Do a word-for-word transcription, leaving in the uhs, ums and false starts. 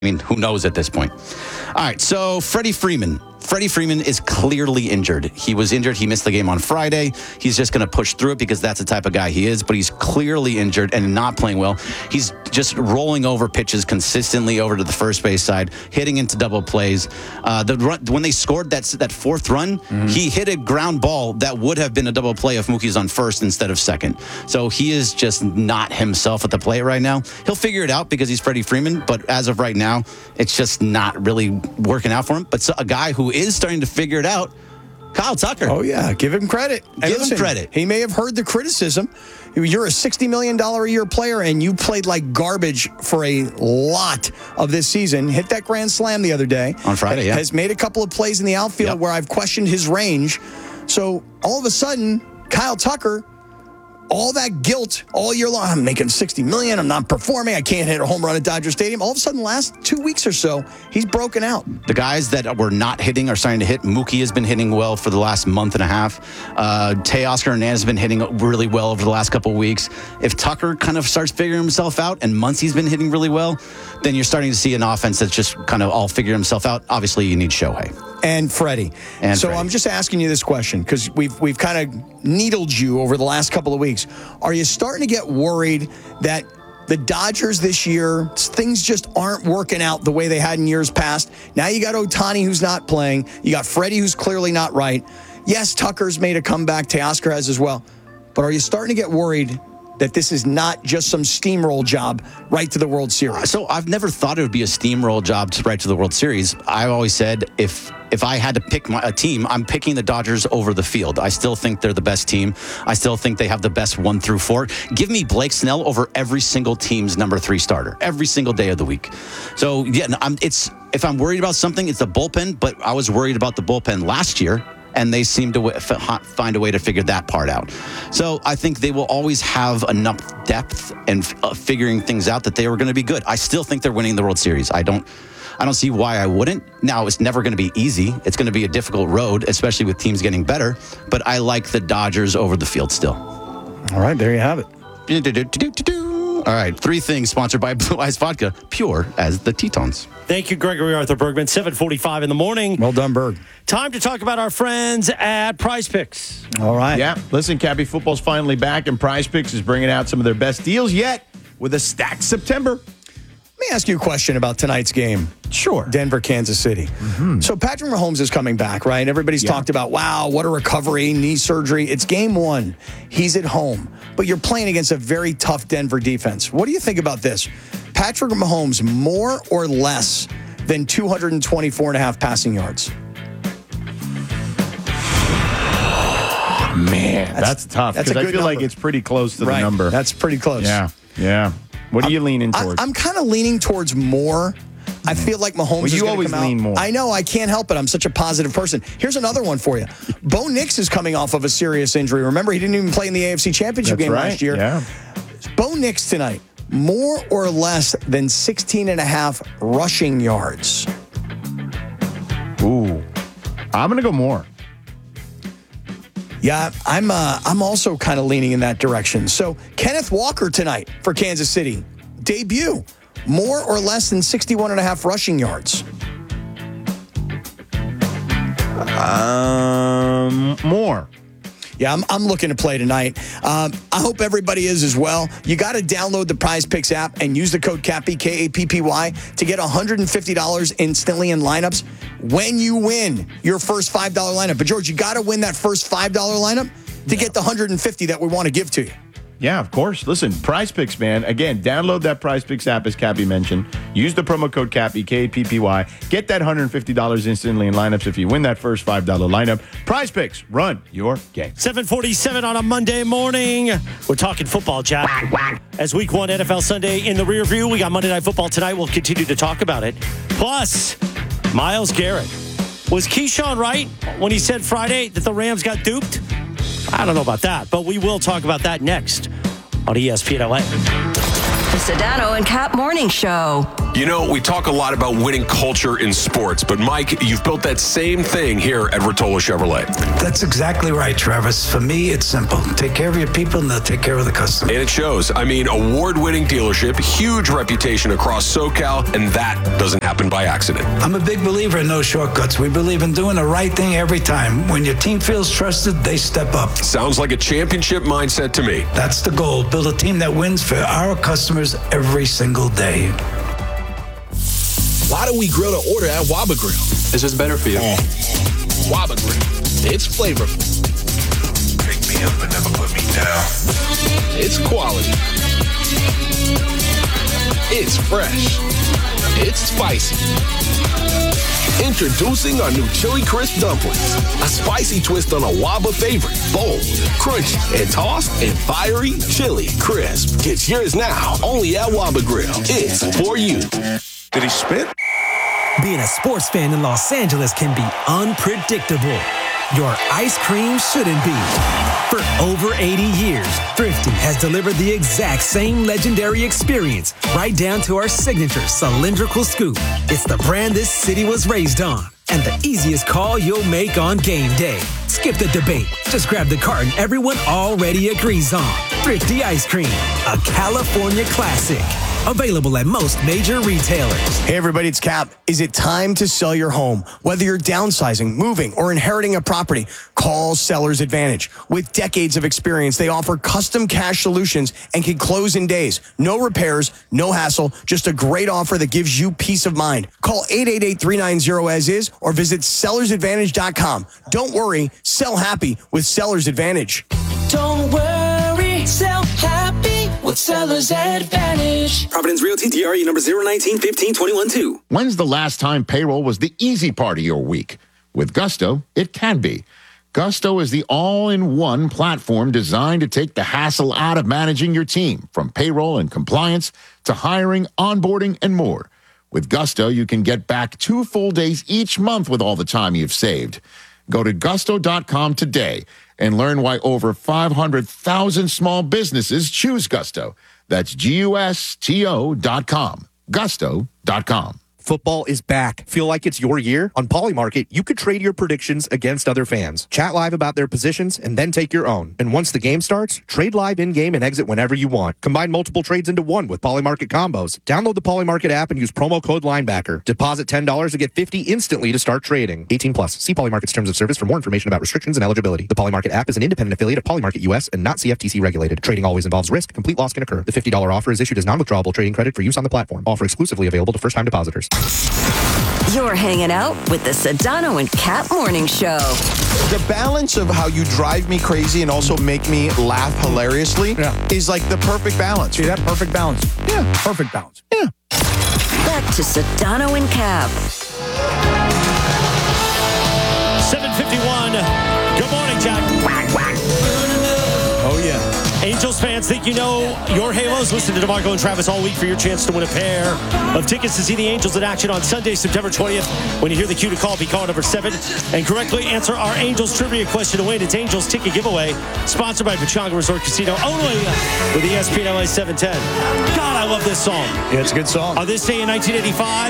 I mean, who knows at this point? All right, so Freddie Freeman. Freddie Freeman is clearly injured. He was injured. He missed the game on Friday. He's just going to push through it because that's the type of guy he is, but he's clearly injured and not playing well. He's just rolling over pitches consistently over to the first base side, hitting into double plays. Uh, the run, when they scored that, that fourth run, mm-hmm. he hit a ground ball that would have been a double play if Mookie's on first instead of second. So he is just not himself at the plate right now. He'll figure it out because he's Freddie Freeman, but as of right now, it's just not really working out for him. But so, a guy who is starting to figure it out, Kyle Tucker. Oh, yeah. Give him credit. Give and listen, him credit. He may have heard the criticism. You're a sixty million dollars a year player, and you played like garbage for a lot of this season. Hit that grand slam the other day. On Friday, yeah. Has made a couple of plays in the outfield yep. where I've questioned his range. So all of a sudden, Kyle Tucker, all that guilt all year long, I'm making sixty million dollars, I'm not performing, I can't hit a home run at Dodger Stadium. All of a sudden, last two weeks or so, he's broken out. The guys that were not hitting are starting to hit. Mookie has been hitting well for the last month and a half. Uh, Teoscar Hernandez has been hitting really well over the last couple of weeks. If Tucker kind of starts figuring himself out and Muncy's been hitting really well, then you're starting to see an offense that's just kind of all figured himself out. Obviously, you need Shohei. And Freddie. And so Freddie. I'm just asking you this question because we've we've kind of needled you over the last couple of weeks. Are you starting to get worried that the Dodgers this year, things just aren't working out the way they had in years past? Now you got Ohtani who's not playing. You got Freddie who's clearly not right. Yes, Tucker's made a comeback. Teoscar has as well. But are you starting to get worried that this is not just some steamroll job right to the World Series? So I've never thought it would be a steamroll job to right to the World Series. I've always said if if I had to pick my, a team, I'm picking the Dodgers over the field. I still think they're the best team. I still think they have the best one through four. Give me Blake Snell over every single team's number three starter every single day of the week. So yeah, I'm, it's if I'm worried about something, it's the bullpen. But I was worried about the bullpen last year, and they seem to find a way to figure that part out. So I think they will always have enough depth and uh, figuring things out that they were going to be good. I still think they're winning the World Series. I don't I don't see why I wouldn't. Now, it's never going to be easy. It's going to be a difficult road, especially with teams getting better. But I like the Dodgers over the field still. All right, there you have it. All right, three things sponsored by Blue Ice Vodka, pure as the Tetons. Thank you, Gregory Arthur Bergman. seven forty-five in the morning. Well done, Berg. Time to talk about our friends at Prize Picks. All right. Yeah, listen, Cappy, football's finally back, and Prize Picks is bringing out some of their best deals yet with a stacked September. Let me ask you a question about tonight's game. Sure. Denver, Kansas City. Mm-hmm. So Patrick Mahomes is coming back, right? Everybody's yeah. talked about, wow, what a recovery, knee surgery. It's game one. He's at home. But you're playing against a very tough Denver defense. What do you think about this? Patrick Mahomes, more or less than two hundred twenty-four and a half passing yards? Man, that's, that's tough. Because I feel number. like it's pretty close to right. the number. That's pretty close. Yeah, yeah. What are I'm, you leaning towards? I, I'm kind of leaning towards more. I feel like Mahomes well, is going to come out. lean more. I know. I can't help it. I'm such a positive person. Here's another one for you. Bo Nix is coming off of a serious injury. Remember, he didn't even play in the A F C Championship That's game right. last year. Yeah. Bo Nix tonight, more or less than sixteen and a half rushing yards. Ooh. I'm going to go more. Yeah, I'm uh, I'm also kind of leaning in that direction. So Kenneth Walker tonight for Kansas City. Debut. More or less than sixty-one and a half rushing yards. Um, more. Yeah, I'm, I'm looking to play tonight. Um, I hope everybody is as well. You got to download the Prize Picks app and use the code CAPPY, K A P P Y, to get one hundred fifty dollars instantly in lineups when you win your first five dollar lineup. But, George, you got to win that first five dollar lineup to get the one hundred fifty that we want to give to you. Yeah, of course. Listen, Prize Picks, man. Again, download that Prize Picks app, as Cappy mentioned. Use the promo code CAPPY, K A P P Y. Get that one hundred fifty dollars instantly in lineups if you win that first five dollar lineup. Prize Picks, run your game. seven forty-seven on a Monday morning. We're talking football, Jack. As week one N F L Sunday in the rear view, we got Monday Night Football tonight. We'll continue to talk about it. Plus, Myles Garrett. Was Keyshawn right when he said Friday that the Rams got duped? I don't know about that, but we will talk about that next on E S P N L A. Sedano and Cap Morning Show. You know, we talk a lot about winning culture in sports, but Mike, you've built that same thing here at Rotolo Chevrolet. That's exactly right, Travis. For me, it's simple. Take care of your people and they'll take care of the customer. And it shows. I mean, award-winning dealership, huge reputation across SoCal, and that doesn't happen by accident. I'm a big believer in no shortcuts. We believe in doing the right thing every time. When your team feels trusted, they step up. Sounds like a championship mindset to me. That's the goal. Build a team that wins for our customers every single day. Why do we grill to order at Waba Grill? It's just better for you. Mm. Waba Grill. It's flavorful. Pick me up and never put me down. It's quality. It's fresh. It's spicy. Introducing our new Chili Crisp Dumplings. A spicy twist on a Waba favorite. Bold, crunchy, and tossed in fiery chili crisp. Get yours now, only at Waba Grill. It's for you. Did he spit? Being a sports fan in Los Angeles can be unpredictable. Your ice cream shouldn't be. For over eighty years, Thrifty has delivered the exact same legendary experience, right down to our signature cylindrical scoop. It's the brand this city was raised on, and the easiest call you'll make on game day. Skip the debate. Just grab the carton everyone already agrees on. Thrifty Ice Cream, a California classic. Available at most major retailers. Hey everybody, it's Cap. Is it time to sell your home? Whether you're downsizing, moving, or inheriting a property, call Seller's Advantage. With decades of experience, they offer custom cash solutions and can close in days. No repairs, no hassle, just a great offer that gives you peace of mind. Call eight eight eight, three nine zero as is or visit sellers advantage dot com. Don't worry, sell happy with Seller's Advantage. Don't worry, sell happy with Seller's Advantage. Providence Realty, D R E number zero nineteen fifteen twenty-one two. When's the last time payroll was the easy part of your week? With Gusto, it can be. Gusto is the all-in-one platform designed to take the hassle out of managing your team, from payroll and compliance to hiring, onboarding, and more. With Gusto, you can get back two full days each month with all the time you've saved. Go to gusto dot com today and learn why over five hundred thousand small businesses choose Gusto. That's G U S T O dot com. gusto dot com. Football is back. Feel like it's your year? On Polymarket, you could trade your predictions against other fans. Chat live about their positions and then take your own. And once the game starts, trade live in-game and exit whenever you want. Combine multiple trades into one with Polymarket combos. Download the Polymarket app and use promo code Linebacker. Deposit ten dollars to get fifty dollars instantly to start trading. eighteen plus. See Polymarket's terms of service for more information about restrictions and eligibility. The Polymarket app is an independent affiliate of Polymarket U S and not C F T C regulated. Trading always involves risk. Complete loss can occur. The fifty dollars offer is issued as non-withdrawable trading credit for use on the platform. Offer exclusively available to first-time depositors. You're hanging out with the Sedano and Cap Morning Show. The balance of how you drive me crazy and also make me laugh hilariously yeah. is like the perfect balance. See that perfect balance? Yeah. Perfect balance. Yeah. Back to Sedano and Cap. seven fifty-one. Good morning, Jack. Oh, yeah. Angels fans, think you know your Halos? Listen to DeMarco and Travis all week for your chance to win a pair of tickets to see the Angels in action on Sunday, September twentieth. When you hear the cue to call, be call number seven and correctly answer our Angels trivia question to win. It's Angels Ticket Giveaway, sponsored by Pechanga Resort Casino, only with E S P N L A seven ten. God, I love this song. Yeah, it's a good song. On this day in nineteen eighty-five,